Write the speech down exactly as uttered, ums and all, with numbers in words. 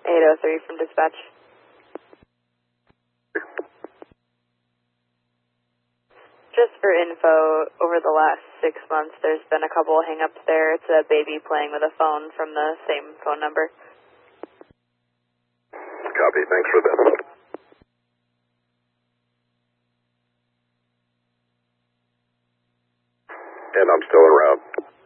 eight oh three from dispatch. Just for info, over the last six months, there's been a couple hang-ups there. It's a baby playing with a phone from the same phone number. Copy. Thanks for that. And I'm still en route.